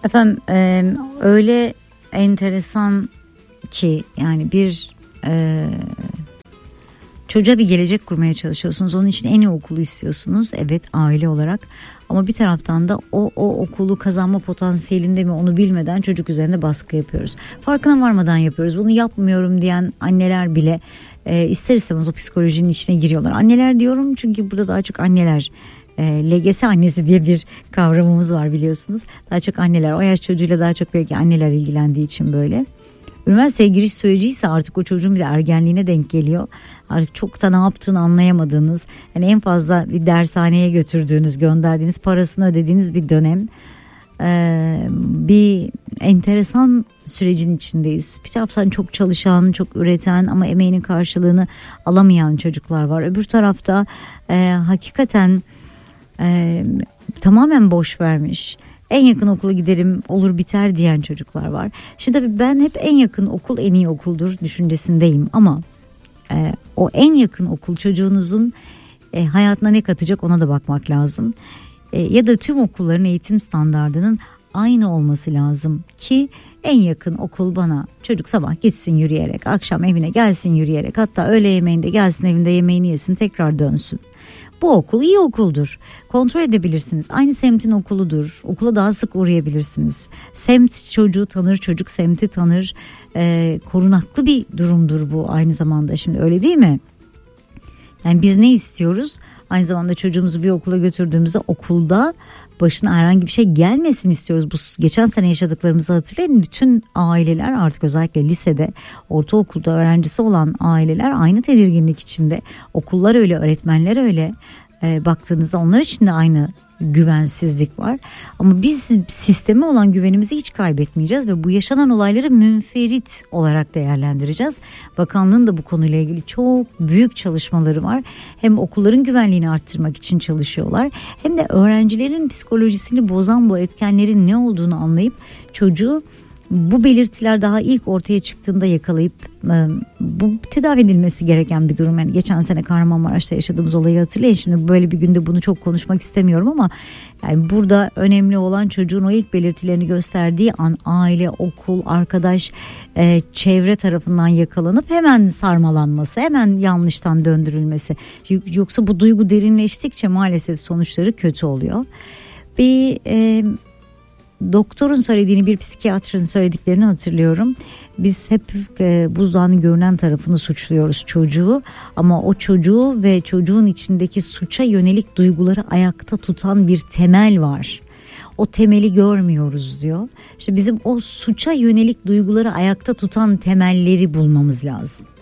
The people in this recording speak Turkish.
Efendim öyle enteresan ki yani bir çocuğa bir gelecek kurmaya çalışıyorsunuz. Onun için en iyi okulu istiyorsunuz. Evet, aile olarak. Ama bir taraftan da o okulu kazanma potansiyelinde mi onu bilmeden çocuk üzerinde baskı yapıyoruz. Farkına varmadan yapıyoruz. Bunu yapmıyorum diyen anneler bile ister istemez o psikolojinin içine giriyorlar. Anneler diyorum çünkü burada daha çok anneler, LGS annesi diye bir kavramımız var biliyorsunuz. Daha çok anneler, o yaş çocuğuyla daha çok belki anneler ilgilendiği için böyle. Üniversiteye giriş süreci ise artık o çocuğun bir de ergenliğine denk geliyor. Artık çok da ne yaptığını anlayamadığınız, yani en fazla bir dershaneye götürdüğünüz, gönderdiğiniz, parasını ödediğiniz bir dönem. Bir enteresan sürecin içindeyiz. Bir taraftan çok çalışan, çok üreten ama emeğinin karşılığını alamayan çocuklar var. Öbür tarafta hakikaten tamamen boş vermiş, en yakın okula giderim olur biter diyen çocuklar var. Şimdi tabii ben hep en yakın okul en iyi okuldur düşüncesindeyim ama o en yakın okul çocuğunuzun hayatına ne katacak ona da bakmak lazım. Ya da tüm okulların eğitim standardının aynı olması lazım ki en yakın okul bana çocuk sabah gitsin yürüyerek, akşam evine gelsin yürüyerek, hatta öğle yemeğinde gelsin evinde yemeğini yesin, tekrar dönsün. Bu okul iyi okuldur. Kontrol edebilirsiniz. Aynı semtin okuludur. Okula daha sık uğrayabilirsiniz. Semt çocuğu tanır, çocuk semti tanır. Korunaklı bir durumdur bu aynı zamanda. Şimdi öyle değil mi? Yani biz ne istiyoruz? Aynı zamanda çocuğumuzu bir okula götürdüğümüzde okulda başına herhangi bir şey gelmesin istiyoruz. Bu geçen sene yaşadıklarımızı hatırlayın. Bütün aileler artık özellikle lisede, ortaokulda öğrencisi olan aileler aynı tedirginlik içinde. Okullar öyle, öğretmenler öyle. Baktığınızda onlar için de aynı güvensizlik var. Ama biz sisteme olan güvenimizi hiç kaybetmeyeceğiz ve bu yaşanan olayları münferit olarak değerlendireceğiz. Bakanlığın da bu konuyla ilgili çok büyük çalışmaları var. Hem okulların güvenliğini arttırmak için çalışıyorlar, hem de öğrencilerin psikolojisini bozan bu etkenlerin ne olduğunu anlayıp çocuğu bu belirtiler daha ilk ortaya çıktığında yakalayıp bu tedavi edilmesi gereken bir durum. Yani geçen sene Kahramanmaraş'ta yaşadığımız olayı hatırlayın. Şimdi böyle bir günde bunu çok konuşmak istemiyorum ama yani burada önemli olan çocuğun o ilk belirtilerini gösterdiği an aile, okul, arkadaş, çevre tarafından yakalanıp hemen sarmalanması, hemen yanlıştan döndürülmesi. Yoksa bu duygu derinleştikçe maalesef sonuçları kötü oluyor. Bir doktorun söylediğini, bir psikiyatrın söylediklerini hatırlıyorum. Biz hep buzdağının görünen tarafını suçluyoruz, çocuğu, ama o çocuğu ve çocuğun içindeki suça yönelik duyguları ayakta tutan bir temel var. O temeli görmüyoruz diyor. İşte bizim o suça yönelik duyguları ayakta tutan temelleri bulmamız lazım.